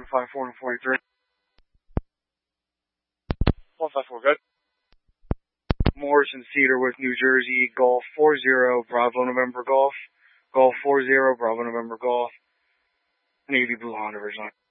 154 and 43. 154, good. Morrison Cedarwood, New Jersey, Golf 40, Bravo November Golf. Golf 40, Bravo November Golf. Navy Blue Honda, Virginia.